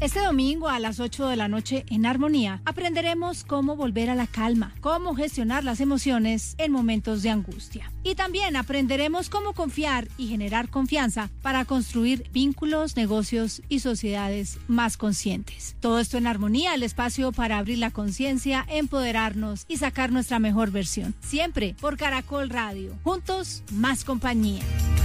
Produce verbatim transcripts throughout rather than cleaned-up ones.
Este domingo a las ocho de la noche en Armonía aprenderemos cómo volver a la calma, cómo gestionar las emociones en momentos de angustia. Y también aprenderemos cómo confiar y generar confianza para construir vínculos, negocios y sociedades más conscientes. Todo esto en Armonía, el espacio para abrir la conciencia, empoderarnos y sacar nuestra mejor versión. Siempre por Caracol Radio. Juntos, más compañía.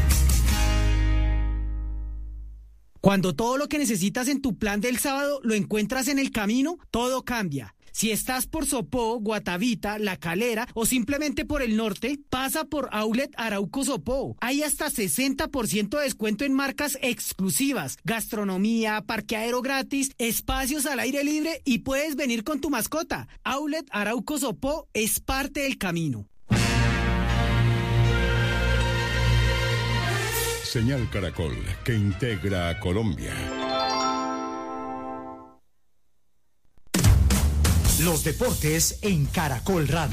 Cuando todo lo que necesitas en tu plan del sábado lo encuentras en el camino, todo cambia. Si estás por Sopó, Guatavita, La Calera o simplemente por el norte, pasa por Outlet Arauco Sopó. Hay hasta sesenta por ciento de descuento en marcas exclusivas, gastronomía, parqueadero gratis, espacios al aire libre y puedes venir con tu mascota. Outlet Arauco Sopó es parte del camino. Señal Caracol, que integra a Colombia. Los deportes en Caracol Radio.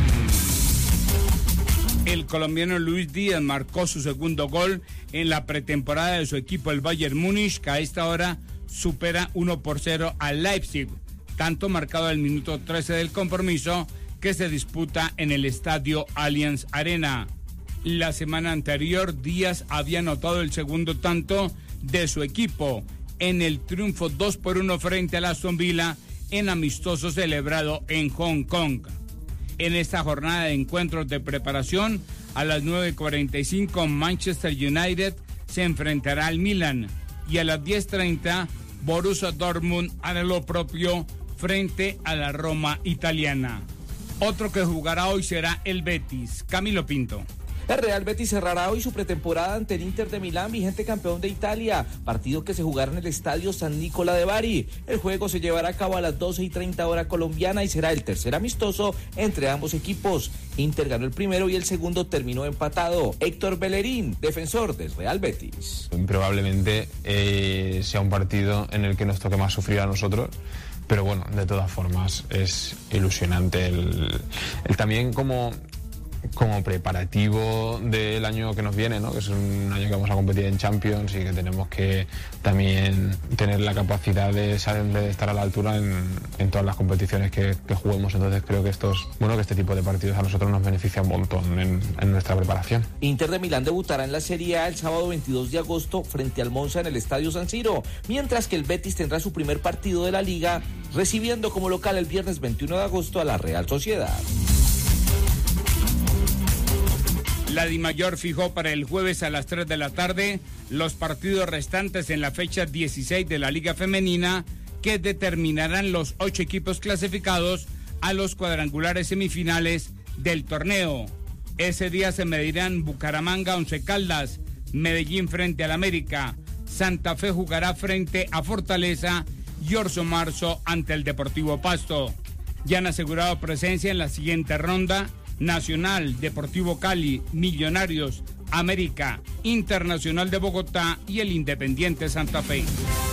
El colombiano Luis Díaz marcó su segundo gol en la pretemporada de su equipo, el Bayern Múnich, que a esta hora supera uno por cero al Leipzig, tanto marcado al minuto trece del compromiso que se disputa en el estadio Allianz Arena. La semana anterior, Díaz había anotado el segundo tanto de su equipo en el triunfo dos por uno frente al Aston Villa en amistoso celebrado en Hong Kong. En esta jornada de encuentros de preparación, a las nueve cuarenta y cinco Manchester United se enfrentará al Milan y a las diez treinta Borussia Dortmund hará lo propio frente a la Roma italiana. Otro que jugará hoy será el Betis. Camilo Pinto. El Real Betis cerrará hoy su pretemporada ante el Inter de Milán, vigente campeón de Italia, partido que se jugará en el estadio San Nicola de Bari. El juego se llevará a cabo a las doce y treinta hora colombiana y será el tercer amistoso entre ambos equipos. Inter ganó el primero y el segundo terminó empatado. Héctor Bellerín, defensor del Real Betis. Probablemente eh, sea un partido en el que nos toque más sufrir a nosotros. Pero bueno, de todas formas es ilusionante el, el también como... como preparativo del año que nos viene, ¿no? Que es un año que vamos a competir en Champions y que tenemos que también tener la capacidad de, de estar a la altura en, en todas las competiciones que, que juguemos. Entonces creo que estos, bueno, que este tipo de partidos a nosotros nos beneficia un montón en, en nuestra preparación. Inter de Milán debutará en la Serie A el sábado veintidós de agosto frente al Monza en el Estadio San Siro, mientras que el Betis tendrá su primer partido de la Liga recibiendo como local el viernes veintiuno de agosto a la Real Sociedad. La Dimayor fijó para el jueves a las tres de la tarde los partidos restantes en la fecha dieciséis de la Liga Femenina que determinarán los ocho equipos clasificados a los cuadrangulares semifinales del torneo. Ese día se medirán Bucaramanga, Once Caldas, Medellín frente al América, Santa Fe jugará frente a Fortaleza y Orso Marzo ante el Deportivo Pasto. Ya han asegurado presencia en la siguiente ronda Nacional, Deportivo Cali, Millonarios, América, Internacional de Bogotá y el Independiente Santa Fe.